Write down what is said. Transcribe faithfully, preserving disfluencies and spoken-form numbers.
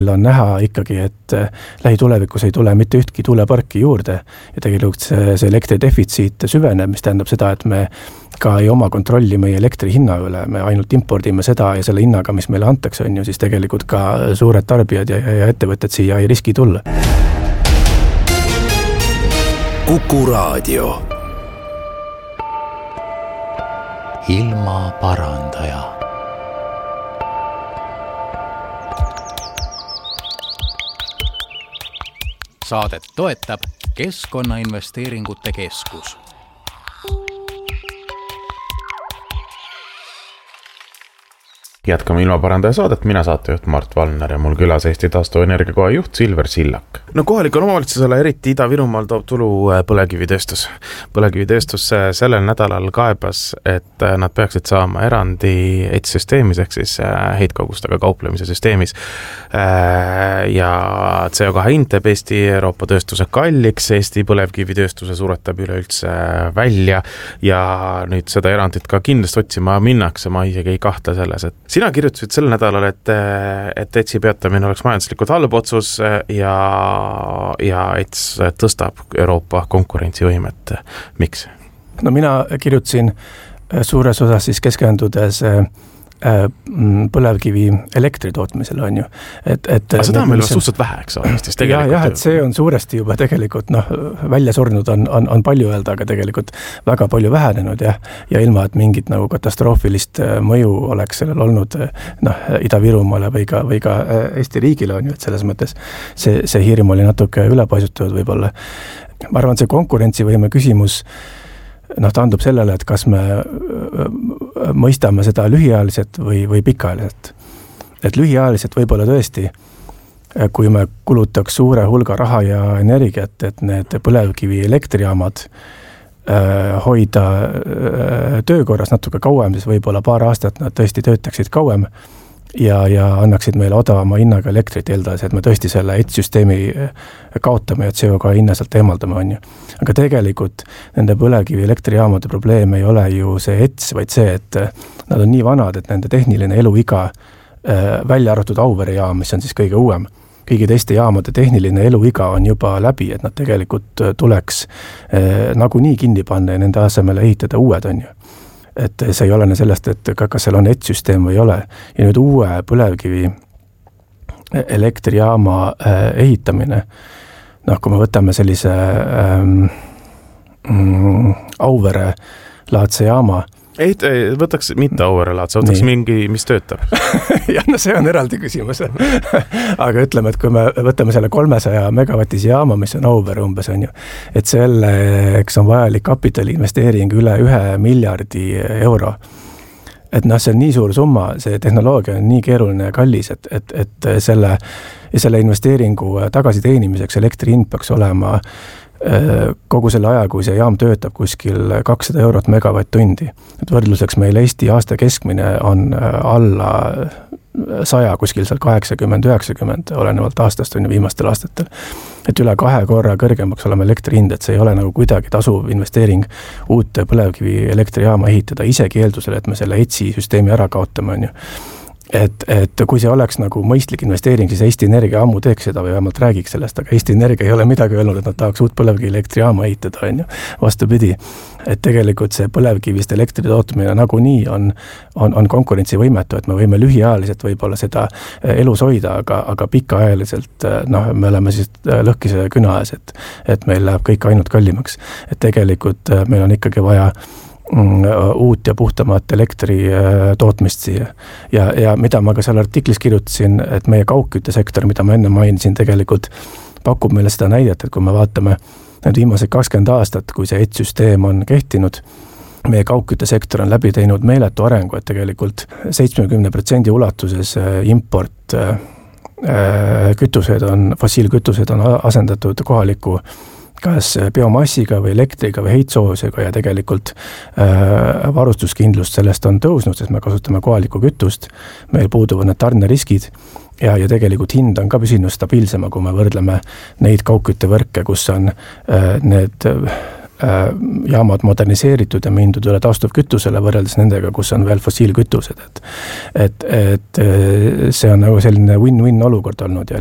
on näha ikkagi, et lähitulevikus ei tule mitte ühtki tuuleparki juurde ja tegelikult see, see elektridefitsiit süveneb, mis tähendab seda, et me ka ei oma kontrolli meie elektri hinna üle, me ainult impordime seda ja selle hinnaga, mis meile antakse, on ju siis tegelikult ka suured tarbijad ja, ja ettevõtted siia ei riski tulla. Kuku Raadio. Ilma parandaja. Saadet toetab Keskkonnainvesteeringute Keskus. Jätkame ilmaparandaja saadet, mina saatejuht Mart Valner ja mul külas Eesti taastuvenergiakoha juht Silver Sillak. No kohalikul omavalitsusele eriti Ida-Virumaal toob tulu põlevkivitööstus. Põlevkivitööstus sellel nädalal kaebas, et nad peaksid saama erandi E T S-süsteemis ehk siis heitkogustega kauplemise süsteemis. Ja C O kahe hind teeb Eesti Euroopa tööstuse kalliks, Eesti põlevkivitööstuse suuretab üleüldse välja ja nüüd seda erandit ka kindlasti otsima minnakse, ma isegi ei kahtle selles, et sina kirjutasid sel nädalal, et, et E T S-i peatamine oleks majanduslikult halb otsus ja, ja E T S tõstab Euroopa konkurentsivõimet. Miks? No mina kirjutasin suures osas siis keskendudes põlevkivi elektri tootmisele on ju. Et, et, Aga seda on meil suhteliselt vähe, eks ole, Eestis tegelikult. Ja, jah, et see on suuresti juba tegelikult, noh, välja surnud on, on, on palju öelda, aga tegelikult väga palju vähenenud ja, ja ilma, et mingit nagu katastroofilist mõju oleks sellel olnud noh, Ida-Virumaale või ka, või ka Eesti riigile on ju, et selles mõttes see, see hirm oli natuke ülepaisutatud võib-olla. Ma arvan, see konkurentsivõime küsimus noh, ta andub sellele, et kas me mõistame seda lühiajaliselt või, või pikaajaliselt. Et lühiajaliselt võib-olla tõesti, kui me kulutaks suure hulga raha ja energiat, et need põlevkivi elektrijaamad hoida töökorras natuke kauem, siis võib-olla paar aastat nad tõesti töötaksid kauem ja, ja annaksid meile odavama hinnaga elektrit eeldades, et me tõesti selle E T S-süsteemi kaotame ja C O kahe hinna sealt eemaldame, on ju. Aga tegelikult nende põlevkivi elektrijaamade probleem ei ole ju see E T S, vaid see, et nad on nii vanad, et nende tehniline eluiga välja arvatud Auvere jaam, mis on siis kõige uuem. Kõigi teiste jaamade tehniline eluiga on juba läbi, et nad tegelikult tuleks nagunii kinni panna ja nende asemele ehitada uued, on ju. Et see ei ole sellest, et kas seal on E T S-süsteem või ei ole. Ja nüüd uue põlevkivi elektrijaama ehitamine, noh, kui me võtame sellise ähm, Auvere laadse jaama, Ei, võtaks mitte Auvere laadse, võtaks Nii. mingi, mis töötab. ja no see on eraldi küsimus. Aga ütleme, et kui me võtame selle kolmesaja megavatise jaama, mis on Auvere umbes, on ju, et selleks on vajalik kapitali investeering üle ühe miljardi euro. Et noh, see on nii suur summa, see tehnoloogia on nii keeruline ja kallis, et, et, et selle, selle investeeringu tagasiteenimiseks elektri hind peaks olema kogu selle aja, kui see jaam töötab kuskil kakssada eurot megavatt-tundi. Et võrdluseks meil Eesti aasta keskmine on alla saja, kuskil seal kaheksakümmend üheksakümmend, olenevalt aastast on ju viimastel aastatel. Et üle kahe korra kõrgemaks olema elektri hind, et see ei ole nagu kuidagi tasuv investeering uute põlevkivi elektrijaama ehitada, isegi eeldusel, et me selle E T S-süsteemi ära kaotame, on ju. Et, et kui see oleks nagu mõistlik investeering, siis Eesti Energia ammu teeks seda või vähemalt räägiks sellest, aga Eesti Energia ei ole midagi öelnud, et nad tahaks uut põlevkivi elektrijaama ehitada, on ju. Vastupidi, et tegelikult see põlevkivist elektri tootmine nagunii on, on, on konkurentsivõimetu, et me võime lühiajaliselt võib-olla seda elus hoida, aga, aga pikaajaliselt noh, me oleme siis lõhkise küna ees, et, et meil läheb kõik ainult kallimaks. Et tegelikult meil on ikkagi vaja uut ja puhtamat elektri tootmist siia. Ja, ja mida ma ka seal artiklis kirjutasin, et meie kaugküttesektor, mida ma enne mainisin, tegelikult pakub meile seda näidet, et kui me vaatame need viimased kakskümmend aastat, kui see E T S-süsteem on kehtinud, meie kaugküttesektor on läbi teinud meeletu arengu, et tegelikult seitsmekümne protsendi ulatuses import kütused on, fossiilkütused on asendatud kohaliku kas biomassiga või elektriga või heitsoosega ja tegelikult äh, varustuskindlust sellest on tõusnud, sest me kasutame kohalikku kütust, meil puuduvad need tarneriskid ja, ja tegelikult hind on ka püsinud stabiilsema, kui me võrdleme neid kaugküttevõrke, kus on äh, need jaamad moderniseeritud ja mindud üle taastuvkütusele võrreldes nendega, kus on veel fossiilkütused, et et, et see on nagu selline win-win olukord olnud ja